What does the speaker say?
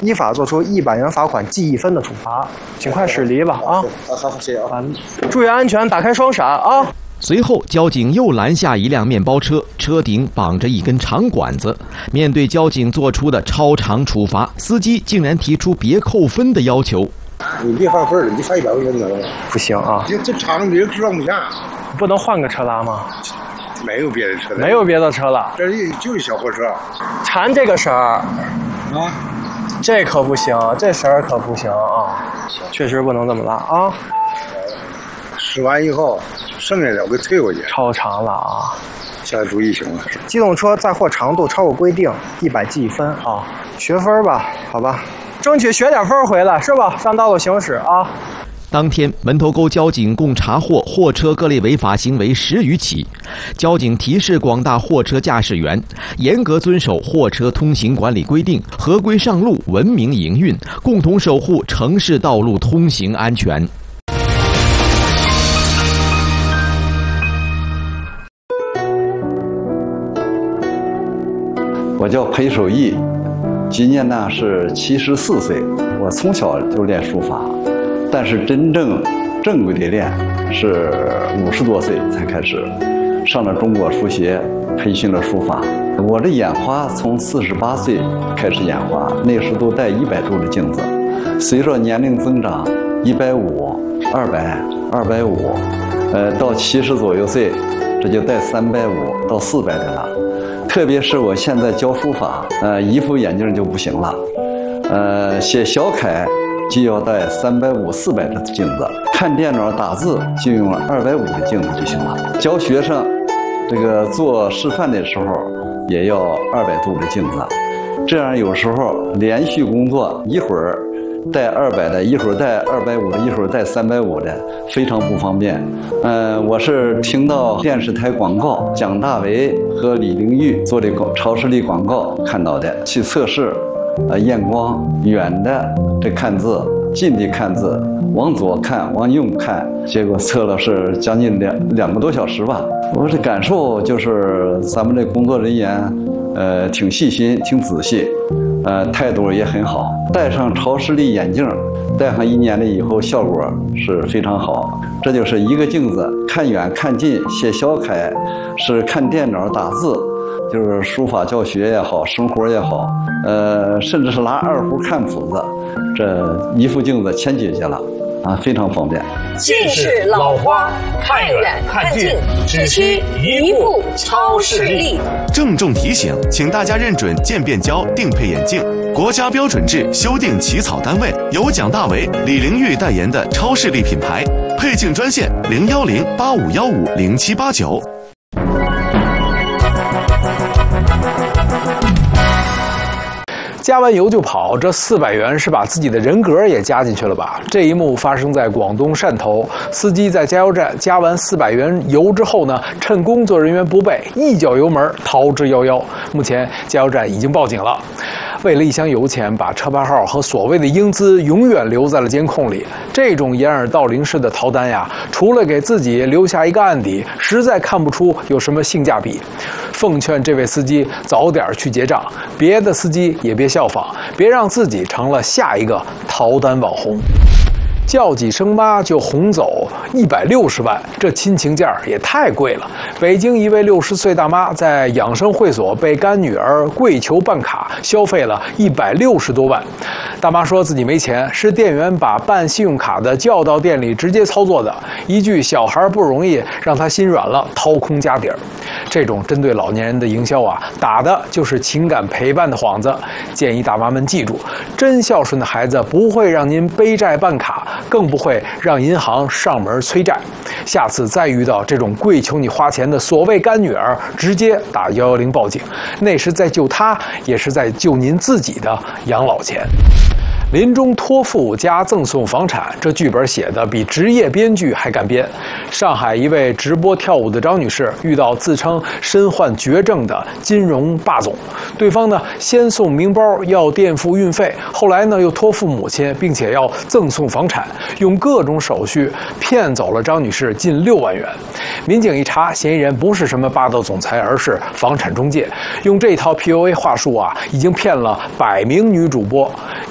依法作出100元罚款记1分的处罚，请快驶离吧啊！ 好，谢谢啊！ 注意安全，打开双闪啊！ 随后，交警又拦下一辆面包车，车顶绑着一根长管子。面对交警做出的超长处罚，司机竟然提出别扣分的要求。 你别罚分了，你罚100块钱得了。 不行啊！ 这长别装不下， 不能换个车拉吗？ 没有别的车， 没有别的车了， 这就是小货车。 缠这个绳儿啊， 这可不行，这绳儿可不行啊！确实不能这么拉啊！ 试完以后，剩下的我给退回去。 超长了啊！ 下次注意行了。 机动车载货长度超过规定，100记1分啊！学分吧，好吧，争取学点分回来是吧？上道路行驶啊！ 当天，门头沟交警共查获货车各类违法行为10余起。交警提示广大货车驾驶员，严格遵守货车通行管理规定，合规上路，文明营运，共同守护城市道路通行安全。 我叫裴守义，今年呢是74岁。我从小就练书法，但是真正正规的练是50多岁才开始，上了中国书协，培训了书法。我的眼花从48岁开始眼花，那时都戴100度的镜子，随着年龄增长，150、200、250，到70左右岁，这就戴350到400的了。特别是我现在教书法，一副眼镜就不行了，写小楷就要戴350、400的镜子，看电脑打字就用250的镜子就行了。教学生这个做示范的时候也要200度的镜子，这样有时候连续工作，一会儿带200的，一会儿带250的，一会儿带350的，非常不方便。我是听到电视台广告，蒋大为和李玲玉做的超视力广告看到的，去测试，验光，远的这看字，近的看字，往左看，往右看，结果测了是将近两个多小时吧。我的感受就是咱们这工作人员，挺细心，挺仔细。态度也很好，戴上超视力眼镜，戴上1年了以后，效果是非常好。这就是一个镜子，看远看近，写小楷，是看电脑打字，就是书法教学也好，生活也好，甚至是拿2胡看谱子，这一副镜子全解决了。非常方便。 近视老花，看远看近，只需一副超视力。 郑重提醒，请大家认准渐变焦定配眼镜，国家标准制修订起草单位，由蒋大为、李玲玉代言的超视力品牌。配镜专线010-8515-0789。 加完油就跑，这400元是把自己的人格也加进去了吧？这一幕发生在广东汕头，司机在加油站加完400元油之后呢，趁工作人员不备，一脚油门逃之夭夭。目前加油站已经报警了。为了一箱油钱，把车牌号和所谓的英姿永远留在了监控里。这种掩耳盗铃式的逃单呀，除了给自己留下一个案底，实在看不出有什么性价比。奉劝这位司机早点去结账，别的司机也别效仿，别让自己成了下一个逃单网红。叫几声妈就哄走160万，这亲情价也太贵了。北京一位60岁大妈在养生会所被干女儿跪求办卡，消费了160多万。大妈说自己没钱，是店员把办信用卡的叫到店里直接操作的。一句小孩不容易，让她心软了，掏空家底儿。这种针对老年人的营销啊，打的就是情感陪伴的幌子。建议大妈们记住，真孝顺的孩子不会让您背债办卡，更不会让银行上门催债。下次再遇到这种跪求你花钱的所谓干女儿，直接打110报警，那是在救她，也是在救您自己的养老钱。临终托付加赠送房产，这剧本写的比职业编剧还敢编。上海一位直播跳舞的张女士遇到自称身患绝症的金融霸总，对方呢先送名包要垫付运费，后来呢又托付母亲，并且要赠送房产，用各种手续骗走了张女士近6万元。民警一查，嫌疑人不是什么霸道总裁，而是房产中介，用这套 PUA 话术啊，已经骗了100名女主播。